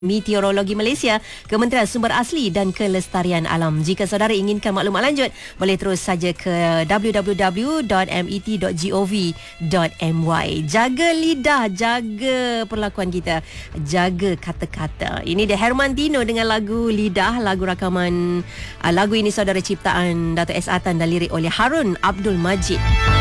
Meteorologi Malaysia, Kementerian Sumber Asli dan Kelestarian Alam. Jika saudara inginkan maklumat lanjut, boleh terus saja ke www.met.gov.my. Jaga lidah, jaga perlakuan kita, jaga kata-kata. Ini dia Hermantino dengan lagu Lidah, lagu rakaman lagu ini saudara ciptaan Dato' S. Atan dan lirik oleh Harun Abdul Majid.